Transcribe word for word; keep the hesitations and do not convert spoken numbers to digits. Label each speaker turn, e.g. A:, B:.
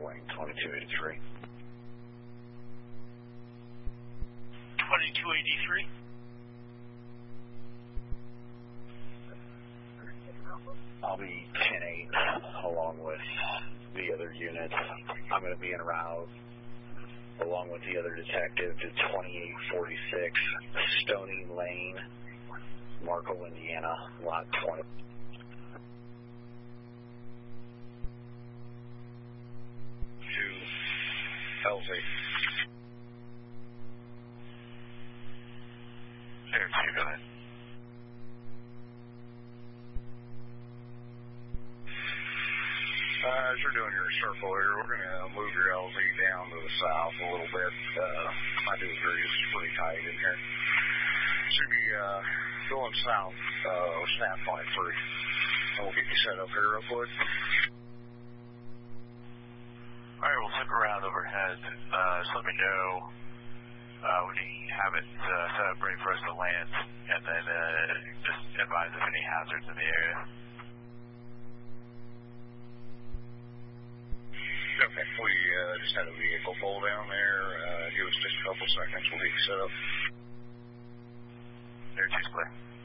A: wing twenty-two eighty-three.
B: twenty-two eighty-three.
A: I'll be ten eight along with the other units. I'm going to be en route along with the other detective to twenty-eight forty-six Stony Lane, Markle, Indiana, lot twenty. To L Z.
B: There, two, go ahead.
C: Uh, as you're doing your circle here, we're going to move your L Z down to the south a little bit. Uh, my delivery is pretty tight in here. Should be uh, going south, uh, snap line three. And we'll get you set up here real quick.
B: All right, we'll flip around overhead. Uh, just let me know uh, when you have it uh, set up ready for us to land, and then uh, just advise of any hazards in the area.
C: Okay, we uh, just had a vehicle pull down there. Uh, give us just a couple seconds. We'll get you set up.
B: There, two's clear.